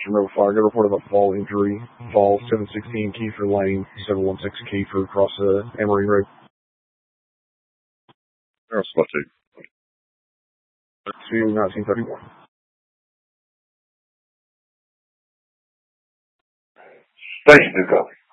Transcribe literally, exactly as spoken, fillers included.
Rebel Fire. Got a report of a fall injury. Fall seven sixteen Kiefer Lane, seven one six Kiefer across the uh, Emery Road. Air SWAT team. To nineteen thirty-one. Station to go.